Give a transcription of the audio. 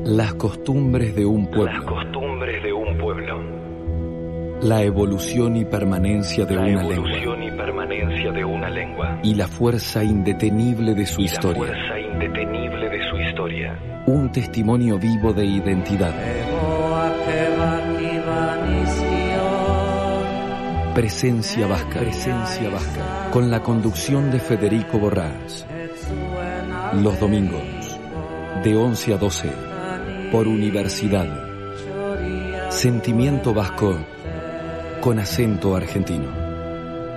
Las costumbres de un pueblo. Las costumbres de un pueblo. La evolución y permanencia de La una evolución lengua. y permanencia de una lengua. Y la fuerza indetenible de su Y historia. la fuerza indetenible de su historia. Un testimonio vivo de identidad. Presencia vasca. Presencia vasca. Con la conducción de Federico Borrás. Los domingos, de 11 a 12, por Universidad. Sentimiento vasco con acento argentino.